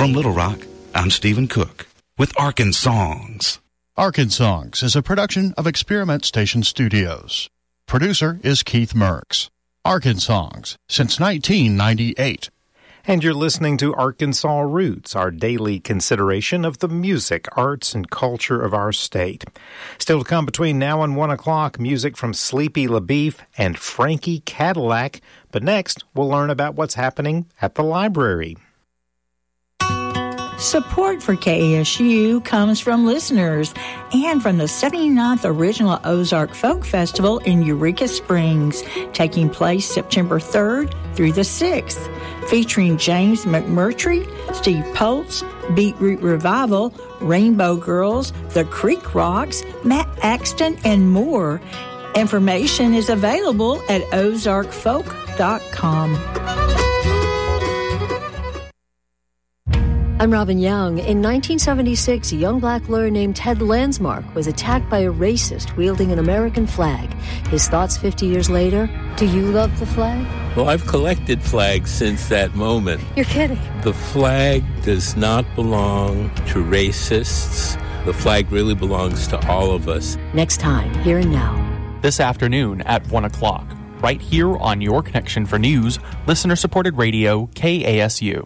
From Little Rock, I'm Stephen Cook with Arkansongs. Arkansongs is a production of Experiment Station Studios. Producer is Keith Merckx. Arkansongs since 1998. And you're listening to Arkansas Roots, our daily consideration of the music, arts, and culture of our state. Still to come between now and 1 o'clock, music from Sleepy LaBeef and Frankie Cadillac. But next, we'll learn about what's happening at the library. Support for KASU comes from listeners and from the 79th Original Ozark Folk Festival in Eureka Springs, taking place September 3rd through the 6th, featuring James McMurtry, Steve Poltz, Beetroot Revival, Rainbow Girls, The Creek Rocks, Matt Axton, and more. Information is available at ozarkfolk.com. I'm Robin Young. In 1976, a young black lawyer named Ted Landsmark was attacked by a racist wielding an American flag. His thoughts 50 years later: do you love the flag? Well, I've collected flags since that moment. You're kidding. The flag does not belong to racists. The flag really belongs to all of us. Next time, Here and Now. This afternoon at 1 o'clock, right here on Your Connection for News, listener-supported radio, KASU.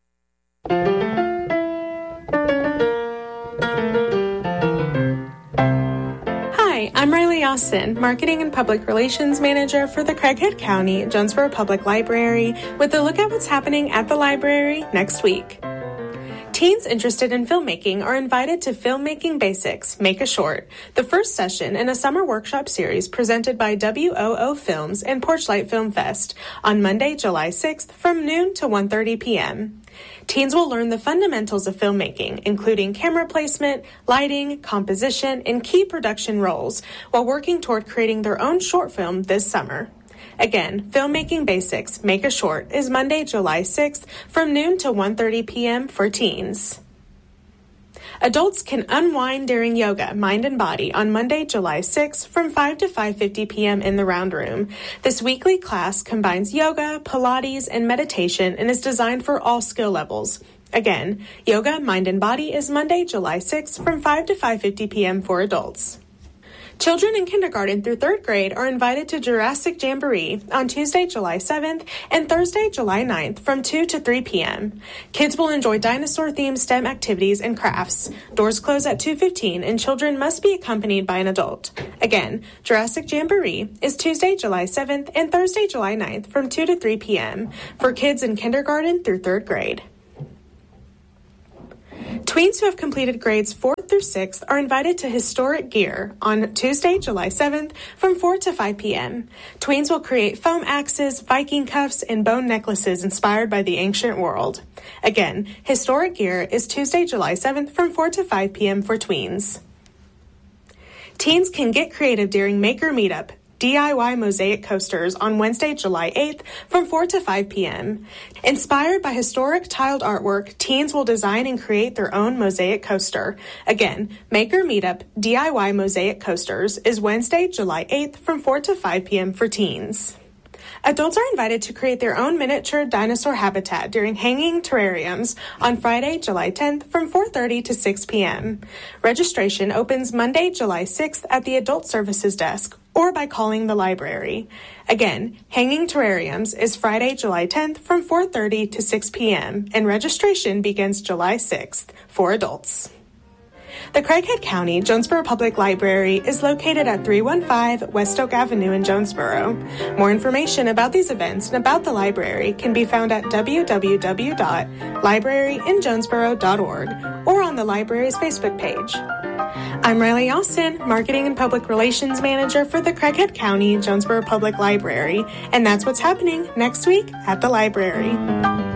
I'm Riley Austin, Marketing and Public Relations Manager for the Craighead County Jonesboro Public Library, with a look at what's happening at the library next week. Teens interested in filmmaking are invited to Filmmaking Basics, Make a Short, the first session in a summer workshop series presented by WOO Films and Porchlight Film Fest on Monday, July 6th from noon to 1:30 p.m. Teens will learn the fundamentals of filmmaking, including camera placement, lighting, composition, and key production roles, while working toward creating their own short film this summer. Again, Filmmaking Basics, Make a Short is Monday, July 6th from noon to 1:30 p.m. for teens. Adults can unwind during yoga, mind and body on Monday, July 6th from 5 to 5:50 p.m. in the Round Room. This weekly class combines yoga, Pilates, and meditation and is designed for all skill levels. Again, yoga, mind and body is Monday, July 6th from 5 to 5:50 p.m. for adults. Children in kindergarten through 3rd grade are invited to Jurassic Jamboree on Tuesday, July 7th and Thursday, July 9th from 2 to 3 p.m. Kids will enjoy dinosaur-themed STEM activities and crafts. Doors close at 2:15 and children must be accompanied by an adult. Again, Jurassic Jamboree is Tuesday, July 7th and Thursday, July 9th from 2 to 3 p.m. for kids in kindergarten through 3rd grade. Tweens who have completed grades 4th through 6th are invited to Historic Gear on Tuesday, July 7th from 4 to 5 p.m. Tweens will create foam axes, Viking cuffs, and bone necklaces inspired by the ancient world. Again, Historic Gear is Tuesday, July 7th from 4 to 5 p.m. for tweens. Teens can get creative during Maker Meetup, DIY mosaic coasters on Wednesday, July 8th from 4 to 5 p.m. Inspired by historic tiled artwork, teens will design and create their own mosaic coaster. Again, Maker Meetup DIY mosaic coasters is Wednesday, July 8th from 4 to 5 p.m. for teens. Adults are invited to create their own miniature dinosaur habitat during hanging terrariums on Friday, July 10th from 4:30 to 6 p.m. Registration opens Monday, July 6th at the Adult Services Desk or by calling the library. Again, Hanging Terrariums is Friday, July 10th from 4:30 to 6 p.m. and registration begins July 6th for adults. The Craighead County Jonesboro Public Library is located at 315 West Oak Avenue in Jonesboro. More information about these events and about the library can be found at www.libraryinjonesboro.org or on the library's Facebook page. I'm Riley Austin, Marketing and Public Relations Manager for the Craighead County Jonesboro Public Library, and that's what's happening next week at the library.